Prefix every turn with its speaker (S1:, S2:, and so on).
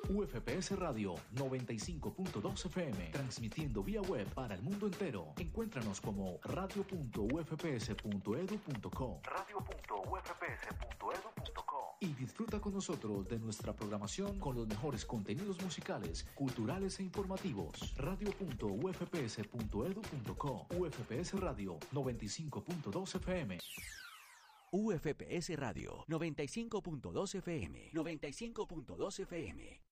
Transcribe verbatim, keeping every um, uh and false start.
S1: U F P S Radio noventa y cinco punto dos F M, transmitiendo vía web para el mundo entero. Encuéntranos como radio punto u f p s punto edu punto co, radio punto u f p s punto edu punto co, y disfruta con nosotros de nuestra programación con los mejores contenidos musicales, culturales e informativos. radio punto u f p s punto edu punto co. U F P S Radio noventa y cinco punto dos F M.
S2: U F P S Radio noventa y cinco punto dos F M. noventa y cinco punto dos F M.